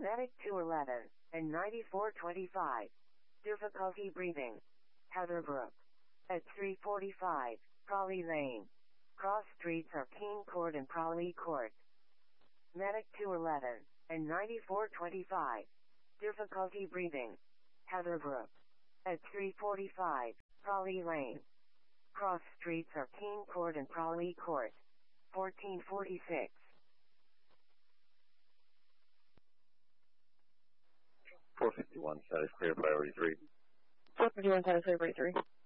Medic 211 and 9425. Difficulty breathing. Heatherbrook. At 345, Prawley Lane. Cross streets are King Court and Prawley Court. Medic 211 and 9425. Difficulty breathing. Heatherbrook. At 345, Prawley Lane. Cross streets are King Court and Prawley Court. 1446. 451, status clear, priority 3. 451, status clear, priority 3.